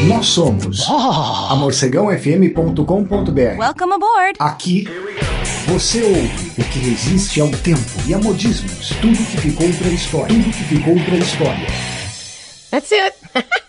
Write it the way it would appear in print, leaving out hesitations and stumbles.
Nós somos amorcegãofm.com.br. Welcome aboard. Aqui você ouve o que resiste ao tempo e a modismos. Tudo que ficou pra história. Tudo que ficou pra história. That's it.